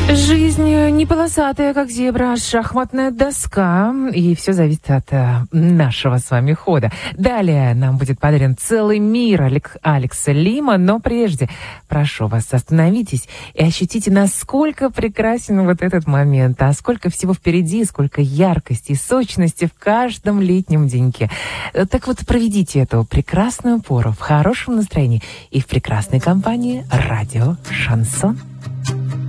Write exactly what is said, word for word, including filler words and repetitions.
Жизнь не полосатая, как зебра, а шахматная доска. И все зависит от э, нашего с вами хода. Далее нам будет подарен целый мир Алек- Алекса Лима. Но прежде, прошу вас, остановитесь и ощутите, насколько прекрасен вот этот момент. А сколько всего впереди, сколько яркости и сочности в каждом летнем деньке. Так вот, проведите эту прекрасную пору в хорошем настроении и в прекрасной компании «Радио Шансон».